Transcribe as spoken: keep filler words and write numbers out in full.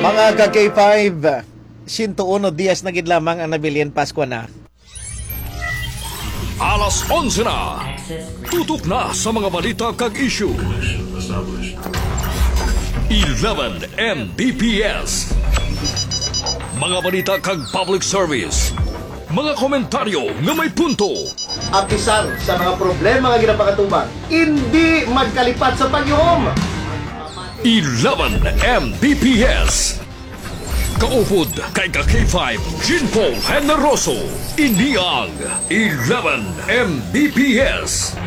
Mga ka-K five, one oh one Dias na gid lamang ang nabilian Pasko na. Alas onse na. Tutok na sa mga balita kag issue. eleven M B P S. Mga balita kag public service. Mga komentaryo nga may punto. Apisang sa mga problema nga ginapakatubang, hindi magkalipat sa pagyuhom. eleven M B P S. Kaupod kay ka-K five Jinpo Generoso. Iniang eleven M B P S.